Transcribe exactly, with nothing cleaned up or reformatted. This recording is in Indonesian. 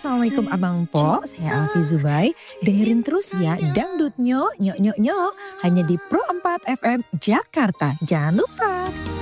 assalamualaikum Abang Po, saya Alfi Zubai. Dengerin terus ya Dangdut Nyo, Nyo Nyo Nyo, hanya di Pro empat F M Jakarta. Jangan lupa.